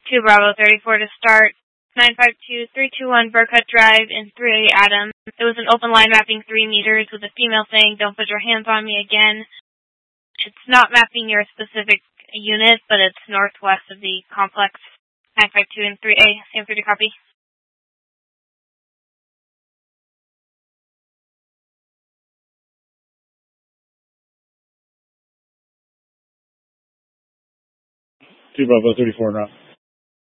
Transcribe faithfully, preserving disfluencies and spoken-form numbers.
two Bravo thirty-four to start. nine five two, three two one Burkett Drive in three A Adam. It was an open line mapping three meters with a female saying, "Don't put your hands on me again." It's not mapping your specific unit, but it's northwest of the complex. nine five two and three A, same three to copy. two Bravo thirty-four and route.